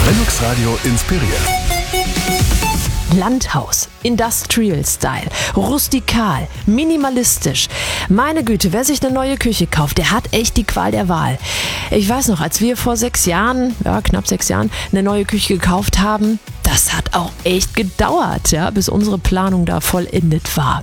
Velux Radio inspiriert. Landhaus, Industrial Style, rustikal, minimalistisch. Meine Güte, wer sich eine neue Küche kauft, der hat echt die Qual der Wahl. Ich weiß noch, als wir vor 6 Jahren, knapp 6 Jahren, eine neue Küche gekauft haben, das hat auch echt gedauert, bis unsere Planung da vollendet war.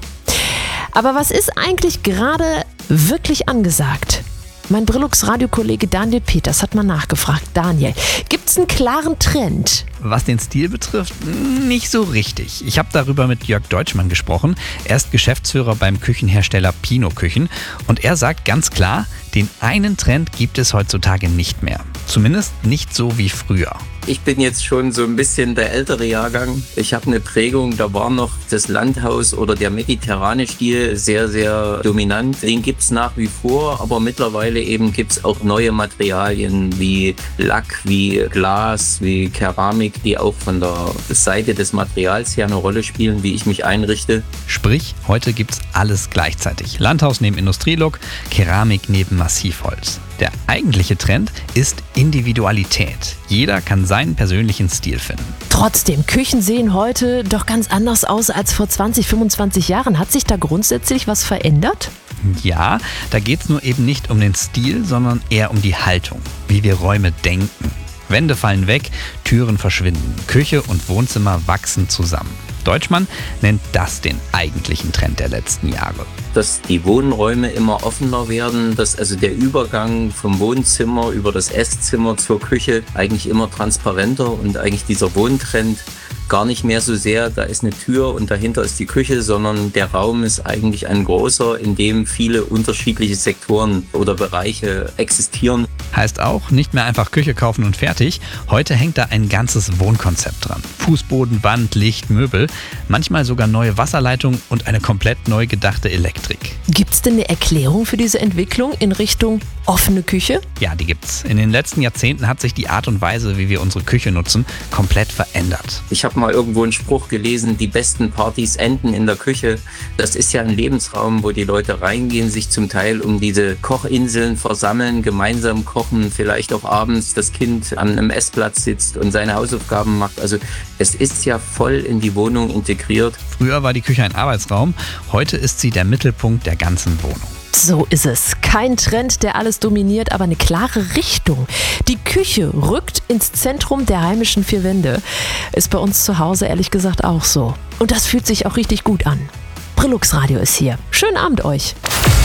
Aber was ist eigentlich gerade wirklich angesagt? Mein Brillux-Radio-Kollege Daniel Peters hat mal nachgefragt. Daniel, gibt's einen klaren Trend? Was den Stil betrifft, nicht so richtig. Ich habe darüber mit Jörg Deutschmann gesprochen. Er ist Geschäftsführer beim Küchenhersteller Pino Küchen. Und er sagt ganz klar, den einen Trend gibt es heutzutage nicht mehr. Zumindest nicht so wie früher. Ich bin jetzt schon so ein bisschen der ältere Jahrgang. Ich habe eine Prägung, da war noch das Landhaus oder der mediterrane Stil sehr, sehr dominant. Den gibt's nach wie vor, aber mittlerweile eben gibt's auch neue Materialien wie Lack, wie Glas, wie Keramik, die auch von der Seite des Materials her eine Rolle spielen, wie ich mich einrichte. Sprich, heute gibt's alles gleichzeitig. Landhaus neben Industrielook, Keramik neben Massivholz. Der eigentliche Trend ist Individualität. Jeder kann seinen persönlichen Stil finden. Trotzdem, Küchen sehen heute doch ganz anders aus als vor 20, 25 Jahren. Hat sich da grundsätzlich was verändert? Ja, da geht's nur eben nicht um den Stil, sondern eher um die Haltung, wie wir Räume denken. Wände fallen weg, Türen verschwinden, Küche und Wohnzimmer wachsen zusammen. Deutschmann nennt das den eigentlichen Trend der letzten Jahre. Dass die Wohnräume immer offener werden, dass also der Übergang vom Wohnzimmer über das Esszimmer zur Küche eigentlich immer transparenter und eigentlich dieser Wohntrend gar nicht mehr so sehr, da ist eine Tür und dahinter ist die Küche, sondern der Raum ist eigentlich ein großer, in dem viele unterschiedliche Sektoren oder Bereiche existieren. Heißt auch, nicht mehr einfach Küche kaufen und fertig. Heute hängt da ein ganzes Wohnkonzept dran. Fußboden, Wand, Licht, Möbel, manchmal sogar neue Wasserleitungen und eine komplett neu gedachte Elektrik. Gibt's denn eine Erklärung für diese Entwicklung in Richtung offene Küche? Ja, die gibt's. In den letzten Jahrzehnten hat sich die Art und Weise, wie wir unsere Küche nutzen, komplett verändert. Ich habe mal irgendwo einen Spruch gelesen, die besten Partys enden in der Küche. Das ist ja ein Lebensraum, wo die Leute reingehen, sich zum Teil um diese Kochinseln versammeln, gemeinsam kochen, vielleicht auch abends das Kind an einem Essplatz sitzt und seine Hausaufgaben macht. Also es ist ja voll in die Wohnung integriert. Früher war die Küche ein Arbeitsraum, heute ist sie der Mittelpunkt der ganzen Wohnung. So ist es. Kein Trend, der alles dominiert, aber eine klare Richtung. Die Küche rückt ins Zentrum der heimischen 4 Wände. Ist bei uns zu Hause ehrlich gesagt auch so. Und das fühlt sich auch richtig gut an. Brillux Radio ist hier. Schönen Abend euch.